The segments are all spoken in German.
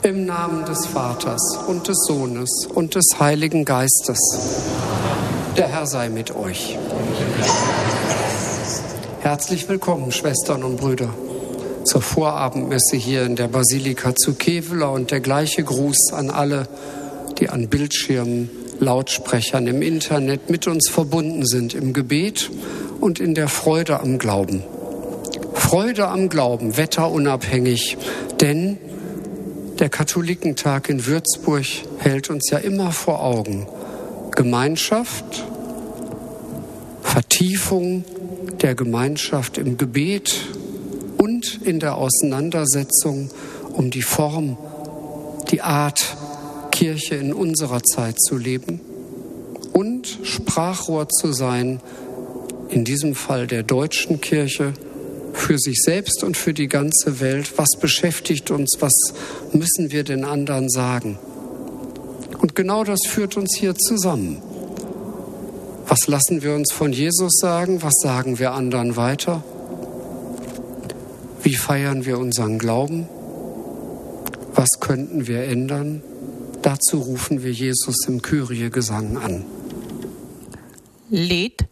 Im Namen des Vaters und des Sohnes und des Heiligen Geistes. Der Herr sei mit euch. Herzlich willkommen, Schwestern und Brüder, zur Vorabendmesse hier in der Basilika zu Kevela, und der gleiche Gruß an alle, die an Bildschirmen, Lautsprechern im Internet mit uns verbunden sind, im Gebet und in der Freude am Glauben. Freude am Glauben, wetterunabhängig, denn der Katholikentag in Würzburg hält uns ja immer vor Augen: Gemeinschaft, Vertiefung der Gemeinschaft im Gebet und in der Auseinandersetzung um die Form, die Art, Kirche in unserer Zeit zu leben und Sprachrohr zu sein, in diesem Fall der deutschen Kirche, für sich selbst und für die ganze Welt. Was beschäftigt uns? Was müssen wir den anderen sagen? Und genau das führt uns hier zusammen. Was lassen wir uns von Jesus sagen? Was sagen wir anderen weiter? Wie feiern wir unseren Glauben? Was könnten wir ändern? Dazu rufen wir Jesus im Kyrie-Gesang an. Lied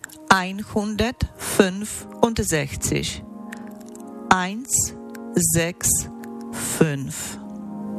165 1, 6, 5.